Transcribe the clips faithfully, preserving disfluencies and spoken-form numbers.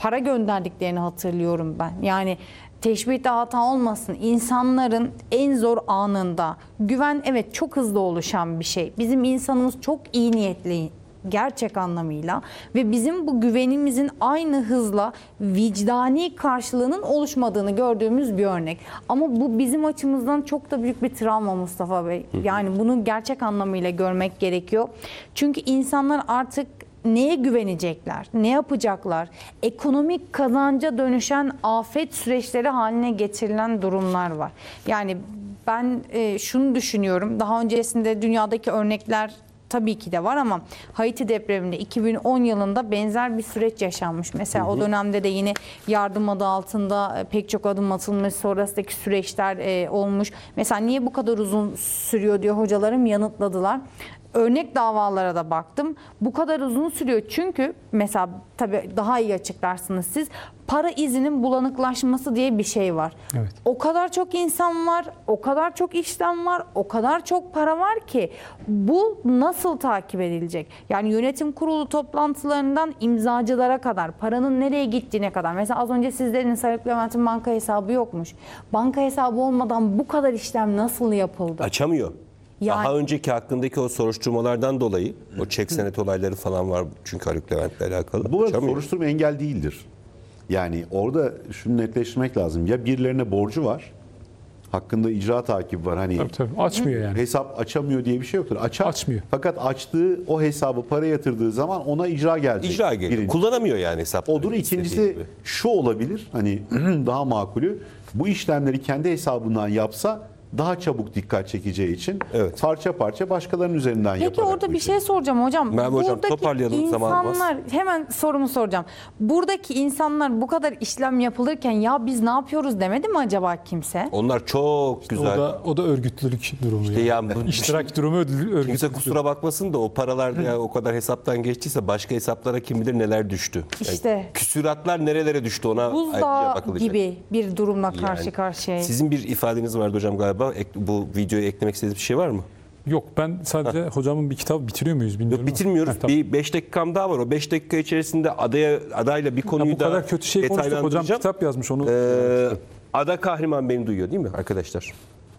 para gönderdiklerini hatırlıyorum ben. Yani teşbihte hata olmasın. İnsanların en zor anında güven evet çok hızlı oluşan bir şey. Bizim insanımız çok iyi niyetli gerçek anlamıyla ve bizim bu güvenimizin aynı hızla vicdani karşılığının oluşmadığını gördüğümüz bir örnek. Ama bu bizim açımızdan çok da büyük bir travma Mustafa Bey. Yani bunu gerçek anlamıyla görmek gerekiyor. Çünkü insanlar artık neye güvenecekler, ne yapacaklar? Ekonomik kazanca dönüşen afet süreçleri haline getirilen durumlar var. Yani ben e, şunu düşünüyorum, daha öncesinde dünyadaki örnekler tabii ki de var ama Haiti depreminde iki bin on yılında benzer bir süreç yaşanmış. Mesela hı hı. o dönemde de yine yardım adı altında pek çok adım atılmış, sonrasındaki süreçler e, olmuş. Mesela niye bu kadar uzun sürüyor diyor hocalarım, yanıtladılar. Örnek davalara da baktım. Bu kadar uzun sürüyor çünkü mesela tabii daha iyi açıklarsınız siz. Para izinin bulanıklaşması diye bir şey var. Evet. O kadar çok insan var, o kadar çok işlem var, o kadar çok para var ki bu nasıl takip edilecek? Yani yönetim kurulu toplantılarından imzacılara kadar, paranın nereye gittiğine kadar. Mesela az önce siz dediniz Haluk Levent'in banka hesabı yokmuş. Banka hesabı olmadan bu kadar işlem nasıl yapıldı? Açamıyor. Yani, daha önceki hakkındaki o soruşturmalardan dolayı o çek senet olayları falan var çünkü Haluk Levent'le alakalı. Bu arada soruşturma engel değildir. Yani orada şunu netleştirmek lazım. Ya birilerine borcu var, hakkında icra takibi var. Hani tabii, tabii. Açmıyor yani. Hesap açamıyor diye bir şey yoktur. Açar. Açmıyor. Fakat açtığı o hesabı para yatırdığı zaman ona icra gelecek. İcra geliyor. Birinci. Kullanamıyor yani hesapları. Odur. İkincisi şu olabilir. Hani daha makulü. Bu işlemleri kendi hesabından yapsa daha çabuk dikkat çekeceği için evet. parça parça başkalarının üzerinden Peki yaparak. Peki orada bir şey soracağım hocam. Ben hocam toparlayalım insanlar, hemen sorumu soracağım. Buradaki insanlar bu kadar işlem yapılırken ya biz ne yapıyoruz demedi mi acaba kimse? Onlar çok işte güzel. O da, o da örgütlülük durumu. İşte yani. yani bu, İştirak durumu örgütlülük. Kimse kusura bakmasın da o paralar ya o kadar hesaptan geçtiyse başka hesaplara kim bilir neler düştü. İşte. Yani küsuratlar nerelere düştü ona Buzdağı gibi bir durumla karşı yani, karşıya. Sizin bir ifadeniz vardı hocam galiba. Bu videoya eklemek istediğiniz bir şey var mı? Yok ben sadece ha. hocamın bir kitabı bitiriyor muyuz bilmiyorum. Yok bitirmiyoruz. Ha, tamam. Bir beş dakikam daha var. O beş dakika içerisinde adaya adayla bir konuyu ya bu da bu kadar kötü şey konuştuk hocam kitap yazmış onu. Ee, Ada Kahraman beni duyuyor değil mi arkadaşlar?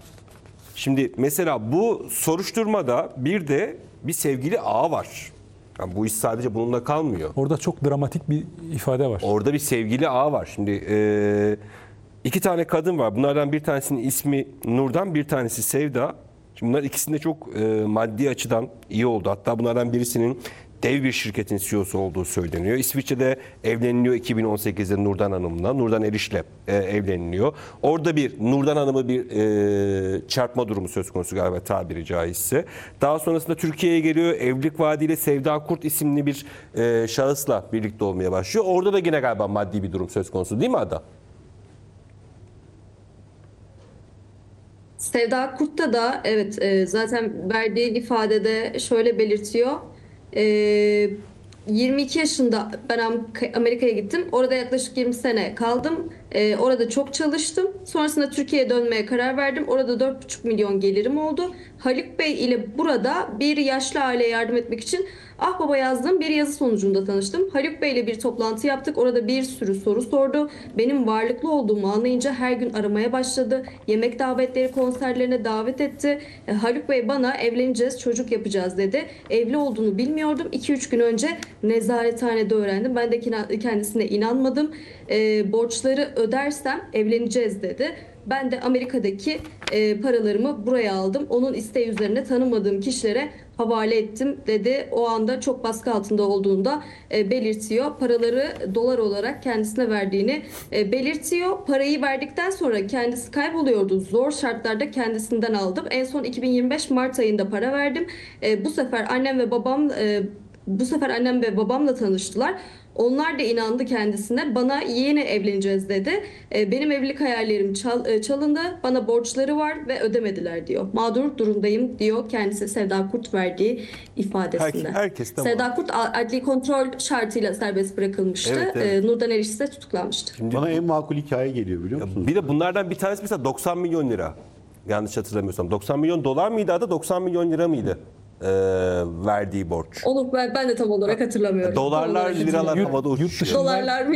Şimdi mesela bu soruşturmada bir de bir sevgili ağa var. Yani bu iş sadece bununla kalmıyor. Orada çok dramatik bir ifade var. Orada bir sevgili ağa var. Şimdi e, iki tane kadın var. Bunlardan bir tanesinin ismi Nurdan, bir tanesi Sevda. Şimdi bunlar ikisinde çok e, maddi açıdan iyi oldu. Hatta bunlardan birisinin dev bir şirketin C E O'su olduğu söyleniyor. İsviçre'de evleniliyor iki bin on sekizde Nurdan Hanım'la. Nurdan Eriş'le e, evleniliyor. Orada bir Nurdan Hanım'ı bir e, çarpma durumu söz konusu galiba tabiri caizse. Daha sonrasında Türkiye'ye geliyor. Evlilik vaadiyle Sevda Kurt isimli bir e, şahısla birlikte olmaya başlıyor. Orada da yine galiba maddi bir durum söz konusu değil mi Ada? Sevda Kurt'ta da evet e, zaten verdiği ifadede şöyle belirtiyor. E, yirmi iki yaşında ben Amerika'ya gittim. Orada yaklaşık yirmi sene kaldım. E, orada çok çalıştım. Sonrasında Türkiye'ye dönmeye karar verdim. Orada dört buçuk milyon gelirim oldu. Haluk Bey ile burada bir yaşlı aileye yardım etmek için Ah Baba yazdığım bir yazı sonucunda tanıştım. Haluk Bey ile bir toplantı yaptık. Orada bir sürü soru sordu. Benim varlıklı olduğumu anlayınca her gün aramaya başladı. Yemek davetleri, konserlerine davet etti. E, Haluk Bey bana evleneceğiz, çocuk yapacağız dedi. Evli olduğunu bilmiyordum. iki üç gün önce nezarethanede öğrendim. Ben de kendisine inanmadım. E, borçları ödersem evleneceğiz dedi. Ben de Amerika'daki e, paralarımı buraya aldım. Onun isteği üzerine tanımadığım kişilere havale ettim dedi. O anda çok baskı altında olduğunda e, belirtiyor. Paraları dolar olarak kendisine verdiğini e, belirtiyor. Parayı verdikten sonra kendisi kayboluyordu. Zor şartlarda kendisinden aldım. En son iki bin yirmi beş Mart ayında para verdim. E, bu sefer annem ve babam e, bu sefer annem ve babamla tanıştılar. Onlar da inandı kendisine. Bana yeni evleneceğiz dedi. Benim evlilik hayallerim çal, çalındı. Bana borçları var ve ödemediler diyor. Mağdur durumdayım diyor kendisi Sevda Kurt verdiği ifadesinde. Her, herkes tamam. Sevda Kurt adli kontrol şartıyla serbest bırakılmıştı. Evet, evet. Nurdan Eriş ise tutuklanmıştı. Şimdi bana en makul hikaye geliyor biliyor musunuz? Bir de bunlardan bir tanesi mesela doksan milyon lira. Yanlış hatırlamıyorsam. doksan milyon dolar mıydı adı? doksan milyon lira mıydı? Ee, verdiği borç. Onu ben, ben de tam olarak hatırlamıyorum. Dolarlar, liralar havada uçuşuyor. Dolarlar